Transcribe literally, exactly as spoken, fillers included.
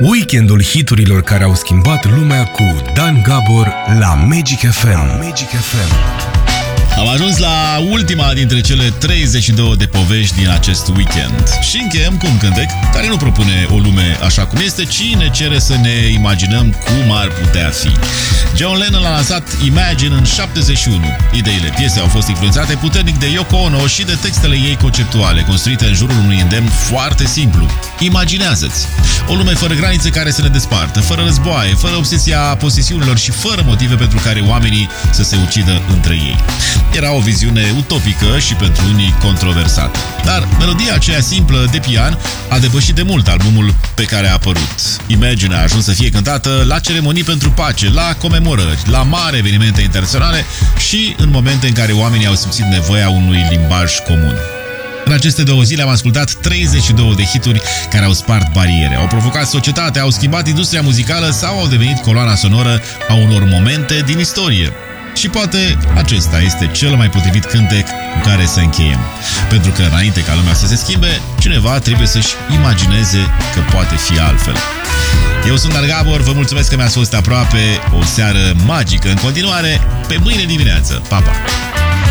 Weekendul hiturilor care au schimbat lumea cu Dan Gabor la Magic F M. Magic F M. Am ajuns la ultima dintre cele treizeci și două de povești din acest weekend și încheiem cu un cântec care nu propune o lume așa cum este, ci ne cere să ne imaginăm cum ar putea fi. John Lennon a lansat Imagine în șaptezeci și unu. Ideile piesei au fost influențate puternic de Yoko Ono și de textele ei conceptuale, construite în jurul unui îndemn foarte simplu. Imaginează-ți o lume fără granițe care să ne despartă, fără războaie, fără obsesia posesiunilor și fără motive pentru care oamenii să se ucidă între ei. Era o viziune utopică și pentru unii controversată. Dar melodia aceea simplă de pian a depășit de mult albumul pe care a apărut. Imagine a ajuns să fie cântată la ceremonii pentru pace, la comemorări, la mari evenimente internaționale și în momente în care oamenii au simțit nevoia unui limbaj comun. În aceste două zile am ascultat treizeci și două de hituri care au spart bariere, au provocat societatea, au schimbat industria muzicală sau au devenit coloana sonoră a unor momente din istorie. Și poate acesta este cel mai potrivit cântec cu care să încheiem. Pentru că înainte ca lumea să se schimbe, cineva trebuie să-și imagineze că poate fi altfel. Eu sunt Dan Gabor, vă mulțumesc că mi-ați fost aproape. O seară magică în continuare. Pe mâine dimineață. Pa, pa!